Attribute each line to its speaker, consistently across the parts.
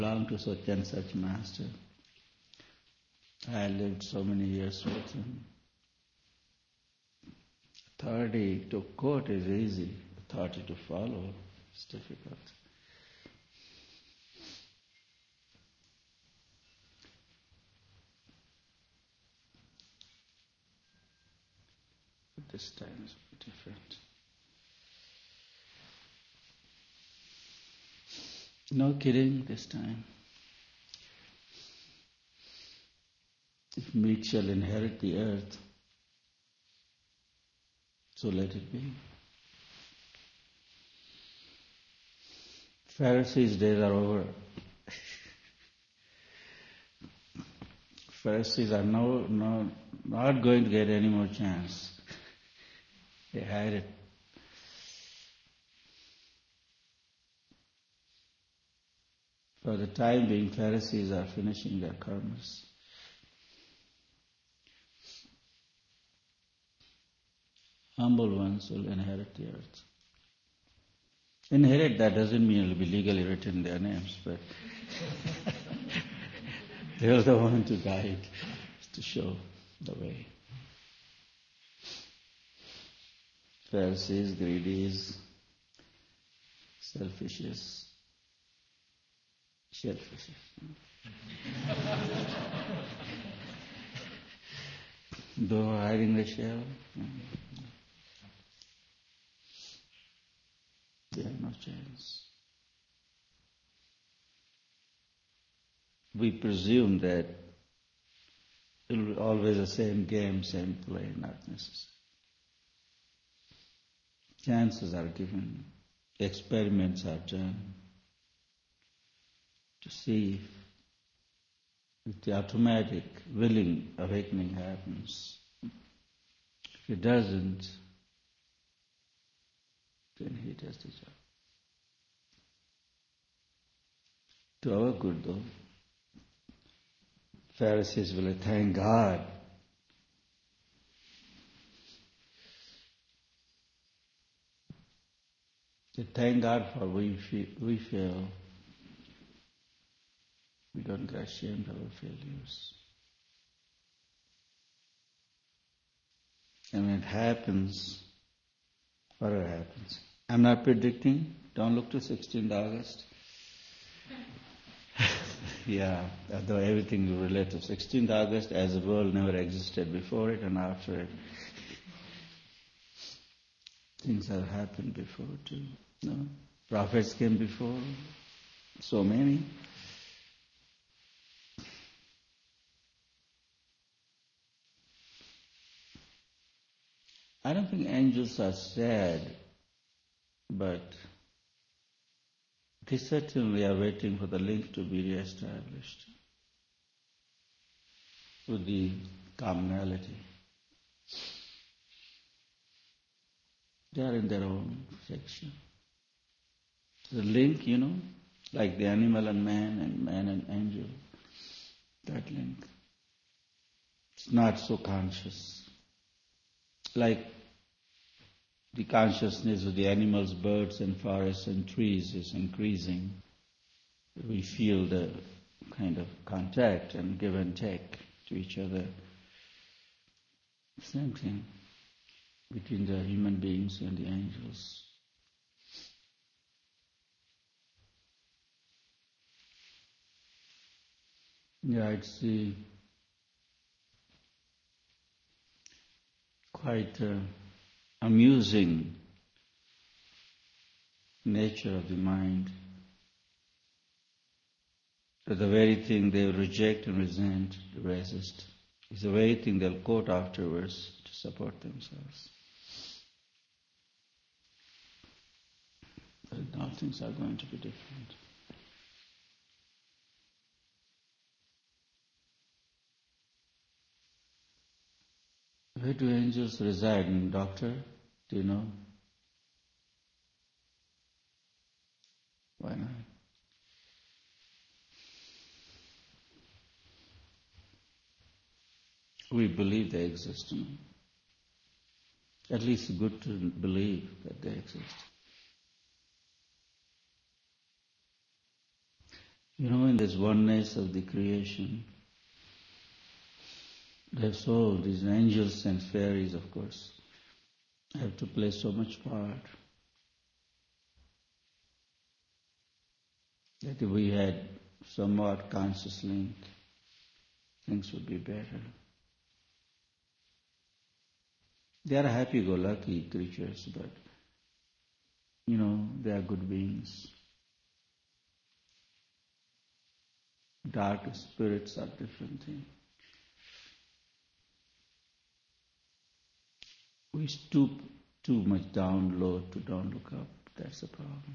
Speaker 1: belong to such and such master. I lived so many years with him. Authority to quote is easy. Authority to follow is difficult. But this time is different. No kidding this time. If meek shall inherit the earth, so let it be. Pharisees' days are over. Pharisees are not going to get any more chance. They had it. For the time being, Pharisees are finishing their karmas. Humble ones will inherit the earth. Inherit, that doesn't mean it will be legally written in their names, but they are the one to guide, to show the way. Pharisees, greedies, selfishes, shellfishes. Those hiding the shell, they have no chance. We presume that it will be always the same game, same play, not necessary. Chances are given, experiments are done to see if the automatic, willing awakening happens. If it doesn't, then he does the job. To our good though, Pharisees will thank God. They thank God for we fail. We don't get ashamed of our failures. And when it happens, whatever happens. I'm not predicting. Don't look to 16th August. Yeah, although everything will relate to 16th August as the world never existed before it and after it. Things have happened before too. No? Prophets came before, so many. I don't think angels are sad, but they certainly are waiting for the link to be re-established with the commonality. They are in their own section. The link, like the animal and man and angel, that link. It's not so conscious. Like the consciousness of the animals, birds and forests and trees is increasing. We feel the kind of contact and give and take to each other. Same thing between the human beings and the angels. Yeah, it's the quite amusing nature of the mind. That the very thing they reject and resent, resist, is the very thing they'll quote afterwards to support themselves. But now things are going to be different. Where do angels reside? Doctor, do you know? Why not? We believe they exist. At least it's good to believe that they exist. In this oneness of the creation, these angels and fairies, of course, have to play so much part that if we had somewhat conscious link, things would be better. They are happy-go-lucky creatures, but, they are good beings. Dark spirits are different thing. We stoop too much down low to don't look up. That's the problem.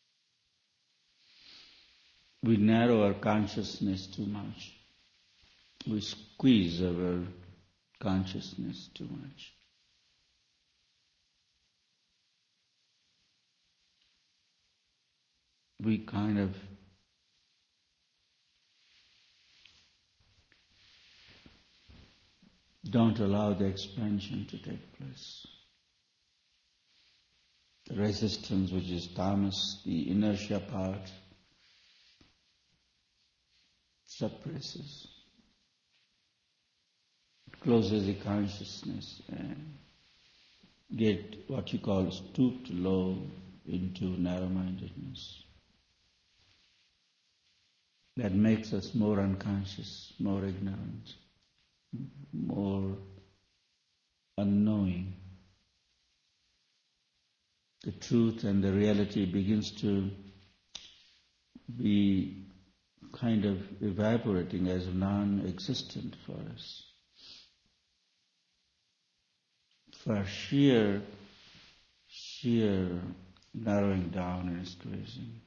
Speaker 1: We narrow our consciousness too much. We squeeze our consciousness too much. We kind of don't allow the expansion to take place. The resistance, which is tamas, the inertia part, suppresses, closes the consciousness and get what you call stooped low into narrow-mindedness. That makes us more unconscious, more ignorant, more unknowing. The truth and the reality begins to be kind of evaporating as non-existent for us. For sheer narrowing down and squeezing.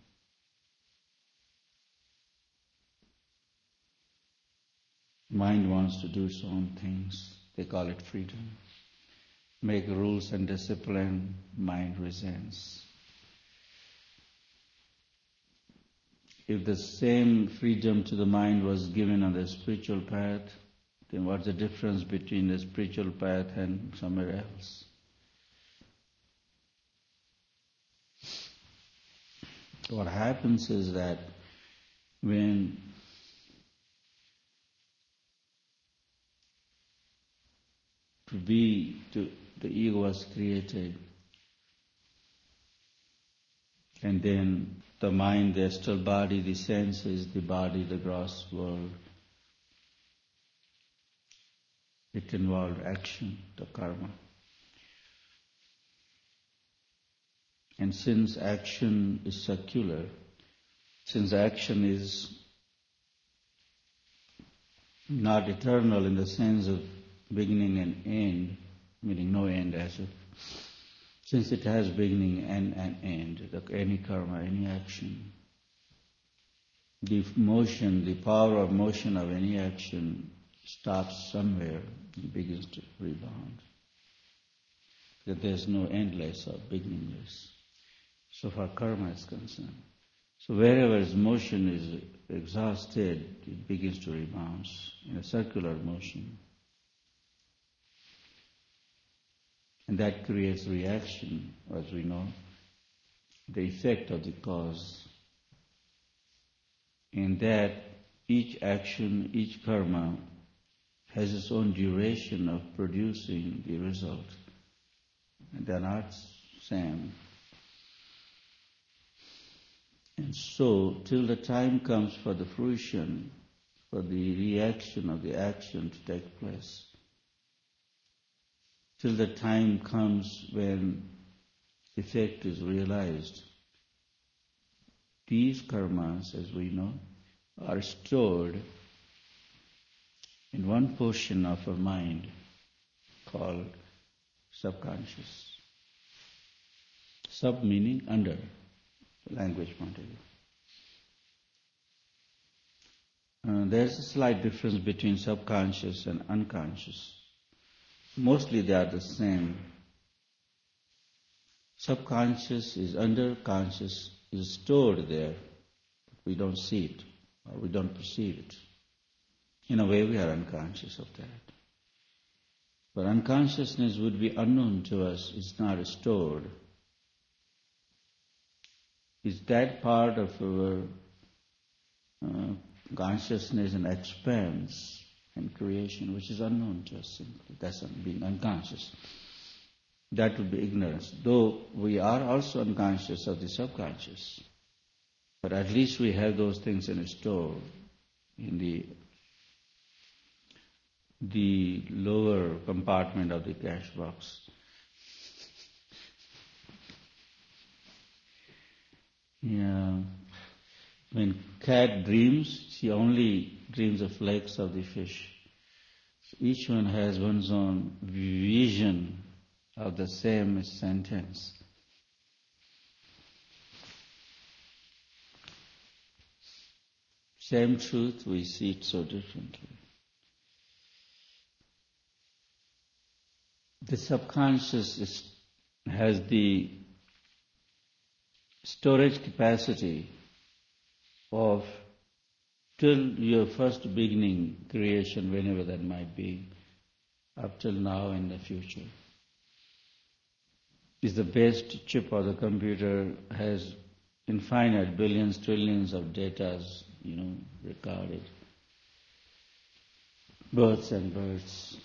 Speaker 1: Mind wants to do its own things. They call it freedom. Make rules and discipline, mind resents. If the same freedom to the mind was given on the spiritual path, then what's the difference between the spiritual path and somewhere else? What happens is that when the ego was created, and then the mind, the astral body, the senses, the body, the gross world, it involved action, the karma. And since action is circular, since action is not eternal in the sense of beginning and end, meaning no end as if, since it has beginning and an end, any karma, any action, the motion, the power of motion of any action stops somewhere and begins to rebound. That there's no endless or beginningless. So far karma is concerned. So wherever its motion is exhausted, it begins to rebound in a circular motion. And that creates reaction, as we know, the effect of the cause. In that each action, each karma has its own duration of producing the result. And they're not same. And so, till the time comes for the fruition, for the reaction of the action to take place, till the time comes when effect is realized, these karmas, as we know, are stored in one portion of our mind called subconscious. Sub meaning under, language point of view. There's a slight difference between subconscious and unconscious. Mostly they are the same. Subconscious is under, conscious is stored there. We don't see it, or we don't perceive it. In a way we are unconscious of that. But unconsciousness would be unknown to us, it's not stored. It's that part of our consciousness and expands and creation, which is unknown to us simply. That's being unconscious. That would be ignorance. Though we are also unconscious of the subconscious. But at least we have those things in store in the lower compartment of the cash box. Yeah. When cat dreams, she only dreams of legs of the fish. So each one has one's own vision of the same sentence. Same truth, we see it so differently. The subconscious has the storage capacity of till your first beginning creation, whenever that might be, up till now and the future. Is the best chip of the computer, has infinite billions, trillions of data, recorded. Births and births.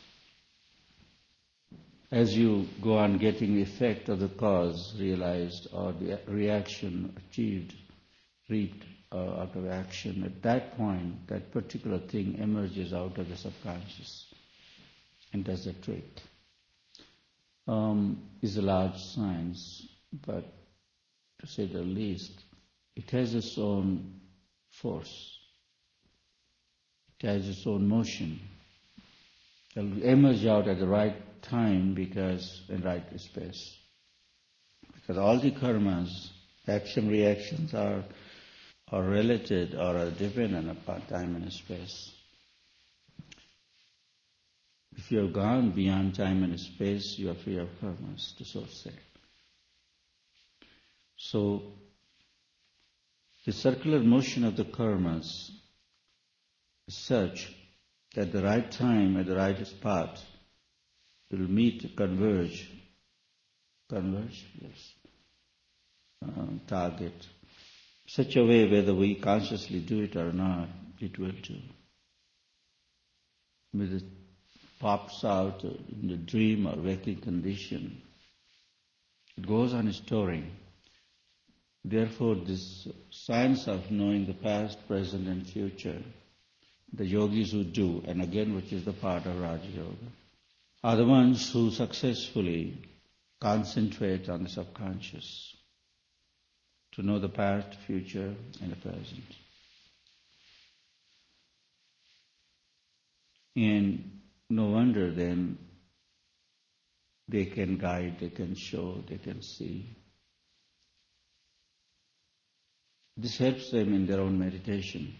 Speaker 1: As you go on getting the effect of the cause realized or the reaction achieved, reaped out of action, at that point, that particular thing emerges out of the subconscious and does the trick. Is a large science, but to say the least, it has its own force. It has its own motion. It will emerge out at the right time in right space. Because all the karmas, action, reactions are related or are dependent upon time and space. If you have gone beyond time and space, you are free of karmas, to so say. So, the circular motion of the karmas is such that the right time at the right spot will meet, converge, yes, target, such a way whether we consciously do it or not, it will do. Whether it pops out in the dream or waking condition, it goes on storing. Therefore, this science of knowing the past, present and future, the yogis who do, and again which is the part of Raja Yoga, are the ones who successfully concentrate on the subconscious to know the past, future and the present. And no wonder then they can guide, they can show, they can see. This helps them in their own meditation.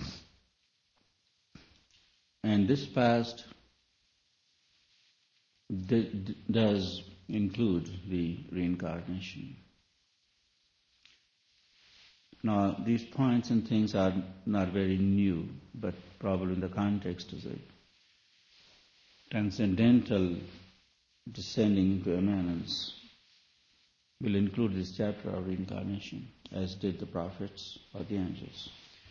Speaker 1: And this past does include the reincarnation. Now, these points and things are not very new, but probably in the context of the transcendental descending into immanence will include this chapter of reincarnation, as did the prophets or the angels.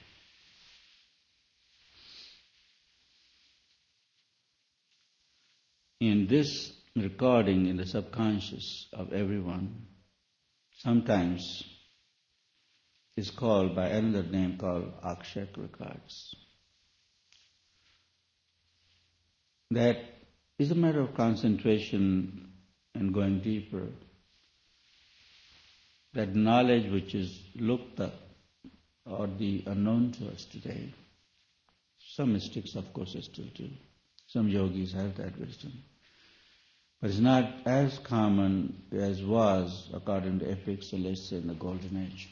Speaker 1: In this recording in the subconscious of everyone, sometimes is called by another name called Akshak records. That is a matter of concentration and going deeper. That knowledge which is looked up or the unknown to us today, some mystics of course still do. Some yogis have that wisdom. But it's not as common as was according to epics, let's say in the Golden Age.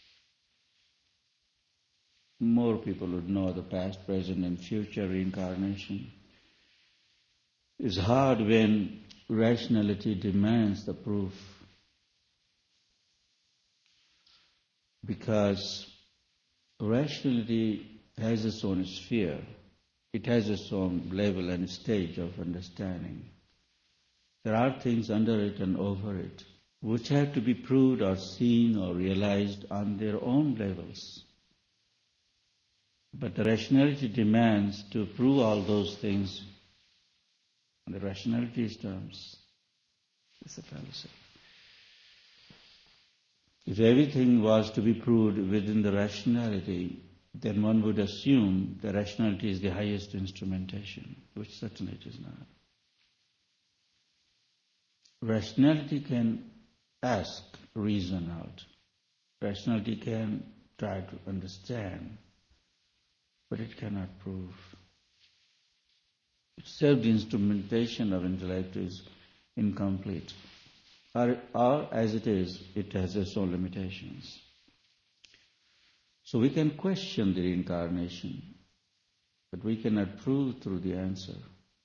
Speaker 1: More people would know the past, present and future reincarnation. It's hard when rationality demands the proof, because rationality has its own sphere. It has its own level and stage of understanding. There are things under it and over it which have to be proved or seen or realized on their own levels. But the rationality demands to prove all those things on the rationality's terms. It's a fallacy. If everything was to be proved within the rationality, then one would assume the rationality is the highest instrumentation, which certainly it is not. Rationality can ask, reason out. Rationality can try to understand, but it cannot prove. Itself, the instrumentation of intellect is incomplete. Or as it is, it has its own limitations. So we can question the reincarnation, but we cannot prove through the answer.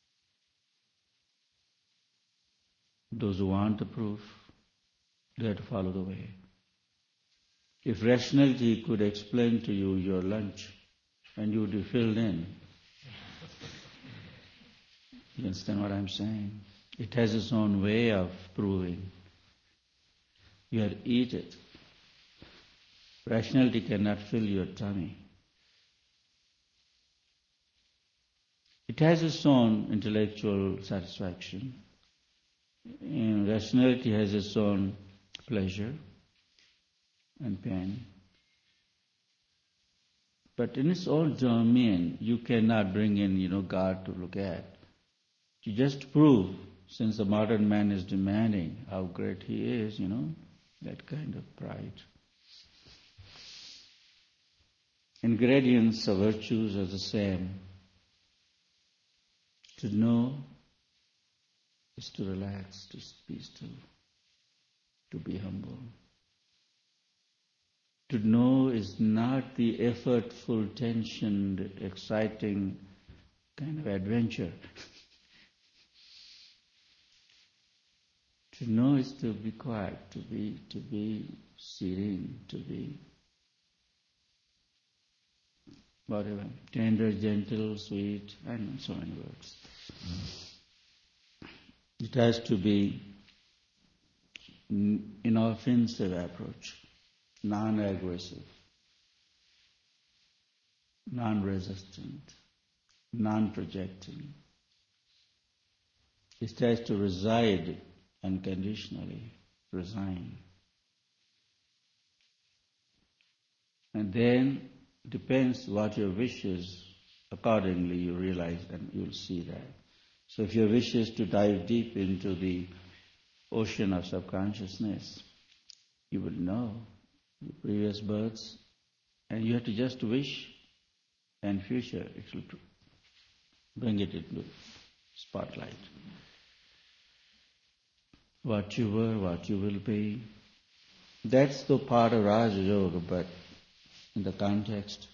Speaker 1: Those who want the proof, they have to follow the way. If rationality could explain to you your lunch, and you would be filled in, you understand what I'm saying? It has its own way of proving. You have to eat it. Rationality cannot fill your tummy. It has its own intellectual satisfaction. And rationality has its own pleasure and pain. But in its own domain, you cannot bring in, God to look at. You just prove, since the modern man is demanding how great he is, that kind of pride. Ingredients of virtues are the same. To know is to relax, to be still, to be humble. To know is not the effortful, tensioned, exciting kind of adventure. To know is to be quiet, to be serene, to be whatever, tender, gentle, sweet, and so many words. It has to be inoffensive approach, non-aggressive, non-resistant, non-projecting. It has to reside unconditionally, resign. And then, depends what your wish is, accordingly you realize and you'll see that. So if your wish is to dive deep into the ocean of subconsciousness, you will know the previous births, and you have to just wish, and future it will bring it into spotlight. What you were, what you will be. That's the part of Raja Yoga, but in the context,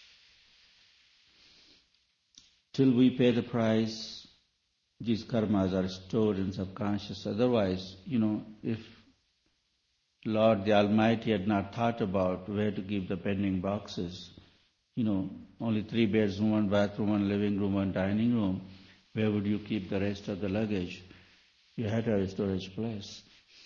Speaker 1: till we pay the price, these karmas are stored in subconscious. Otherwise, if Lord the Almighty had not thought about where to keep the pending boxes, only 3 bedrooms, 1 bathroom, 1 living room, 1 dining room, where would you keep the rest of the luggage? You had to have a storage place.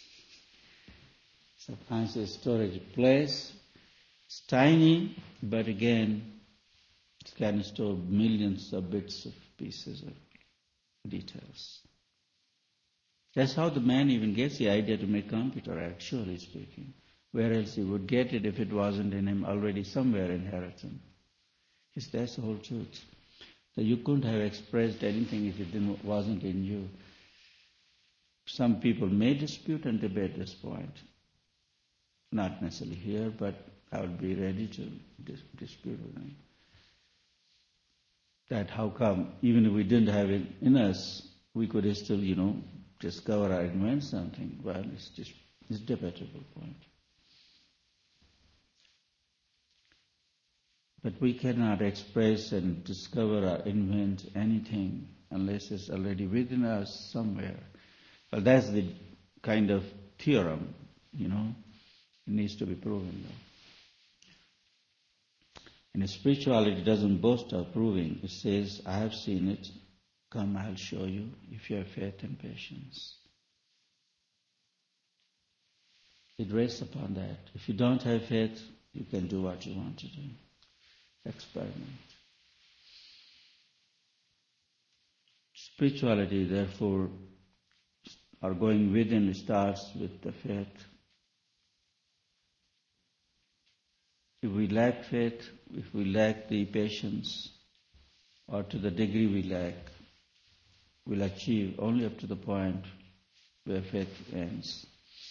Speaker 1: Subconscious storage place. It's tiny, but again, it can store millions of bits of pieces of details. That's how the man even gets the idea to make computer, actually speaking. Where else he would get it if it wasn't in him already somewhere inherited? That's the whole truth. That you couldn't have expressed anything if it wasn't in you. Some people may dispute and debate this point. Not necessarily here, but I would be ready to dispute with them. That how come, even if we didn't have it in us, we could still, discover or invent something. Well, it's a debatable point. But we cannot express and discover or invent anything unless it's already within us somewhere. Well, that's the kind of theorem, It needs to be proven, though. And spirituality doesn't boast of proving. It says, I have seen it. Come, I'll show you, if you have faith and patience. It rests upon that. If you don't have faith, you can do what you want to do. experiment. Spirituality, therefore, or going within starts with the faith. If we lack faith, if we lack the patience, or to the degree we lack, we'll achieve only up to the point where faith ends.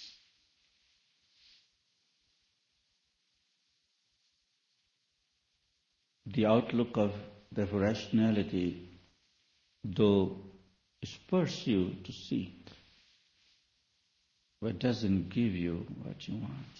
Speaker 1: The outlook of the rationality, though, spurs you to seek, but doesn't give you what you want.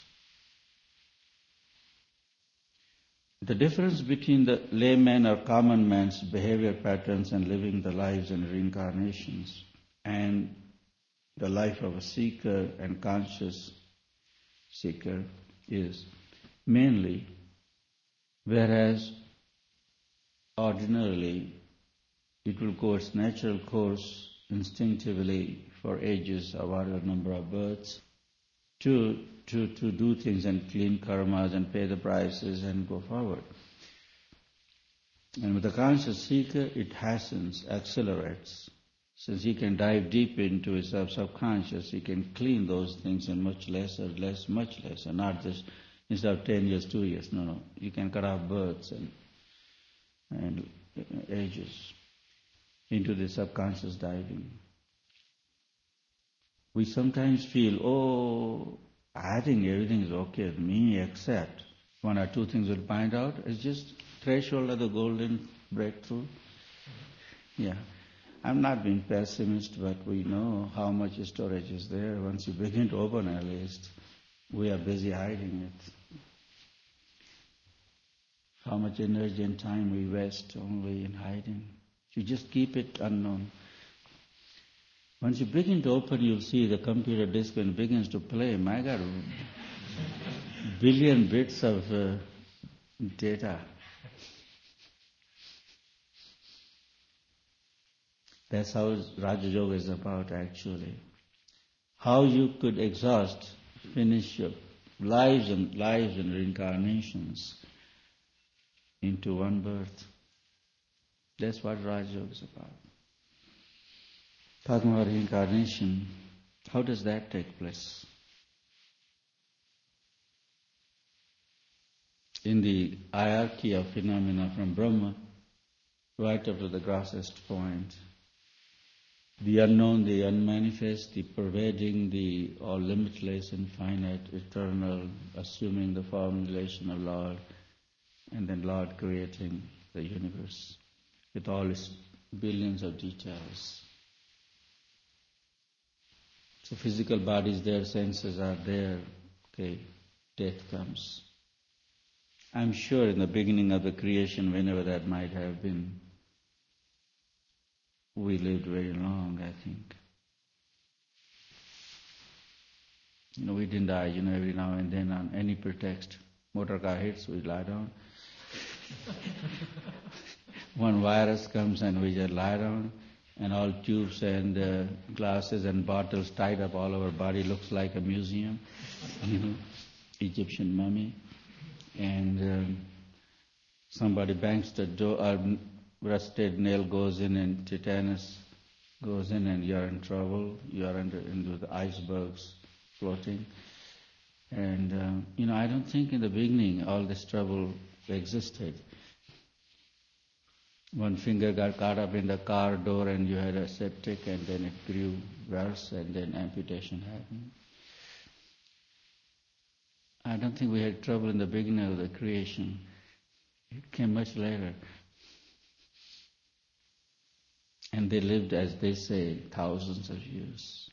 Speaker 1: The difference between the layman or common man's behavior patterns and living the lives and reincarnations and the life of a seeker and conscious seeker is mainly, whereas ordinarily it will go its natural course instinctively for ages or whatever number of births, to do things and clean karmas and pay the prices and go forward. And with the conscious seeker, it hastens, accelerates. Since he can dive deep into his subconscious, he can clean those things in much lesser, not just instead of 10 years, 2 years. No. You can cut off births and ages into the subconscious diving. We sometimes feel, I think everything is okay with me except one or two things we'll find out. It's just threshold of the golden breakthrough. Yeah. I'm not being pessimist, but we know how much storage is there. Once you begin to open our list, we are busy hiding it. How much energy and time we waste only in hiding. You just keep it unknown. Once you begin to open, you'll see the computer disk when it begins to play. My God, billion bits of data. That's how Raja Yoga is about, actually. How you could finish your lives and reincarnations into one birth. That's what Raja Yoga is about. Talking about reincarnation, how does that take place? In the hierarchy of phenomena from Brahma right up to the grossest point, the unknown, the unmanifest, the pervading, the all limitless, infinite, eternal, assuming the formulation of Lord, and then Lord creating the universe with all its billions of details. So physical body is there, senses are there, death comes. I'm sure in the beginning of the creation, whenever that might have been, we lived very long, I think. We didn't die, every now and then on any pretext. Motor car hits, we lie down. One virus comes and we just lie down, and all tubes and glasses and bottles tied up all over body, looks like a museum, Egyptian mummy. And somebody bangs the door, rusted nail goes in and tetanus goes in, and you're in trouble. You're into the icebergs floating. And, I don't think in the beginning all this trouble existed. One finger got caught up in the car door and you had a septic, and then it grew worse, and then amputation happened. I don't think we had trouble in the beginning of the creation. It came much later. And they lived, as they say, thousands of years.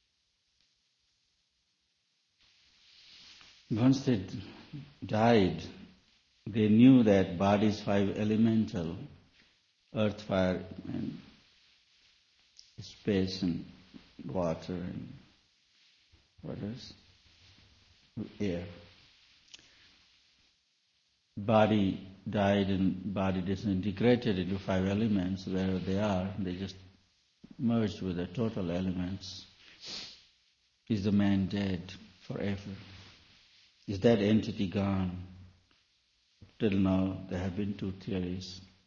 Speaker 1: Once they died, they knew that body is 5 elemental, earth, fire, and space, and water, and what else? Air. Body died and body disintegrated into 5 elements. Wherever they are, they just merged with the total elements. Is the man dead forever? Is that entity gone? Till now, there have been two theories.